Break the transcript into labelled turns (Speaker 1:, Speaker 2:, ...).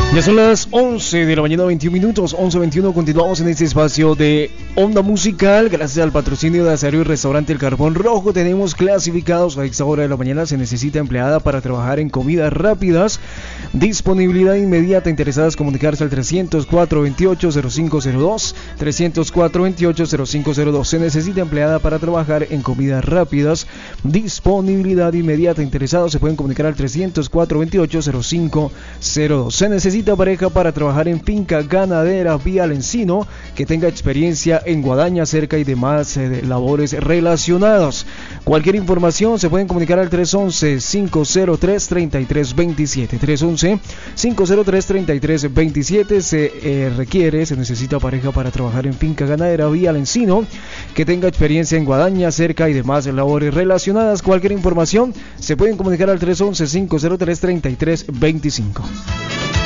Speaker 1: Ya son las 11 de la mañana, 21 minutos, 11:21. Continuamos en este espacio de Onda Musical. Gracias al patrocinio de Azario y Restaurante El Carbón Rojo, tenemos clasificados a esta hora de la mañana. Se necesita empleada para trabajar en comidas rápidas. Disponibilidad inmediata. Interesadas, comunicarse al 304-28-0502. 304-28-0502. Se necesita empleada para trabajar en comidas rápidas. Disponibilidad inmediata. Interesados se pueden comunicar al 304-28-0502. Se necesita pareja para trabajar en finca ganadera Vía El Encino, que tenga experiencia en guadaña, cerca y demás labores relacionadas. Cualquier información se pueden comunicar al 311-503-3327. 311-503-3327. Se necesita pareja para trabajar en finca ganadera Vía El Encino, que tenga experiencia en guadaña, cerca y demás labores relacionadas. Cualquier información se pueden comunicar al 311-503-3325.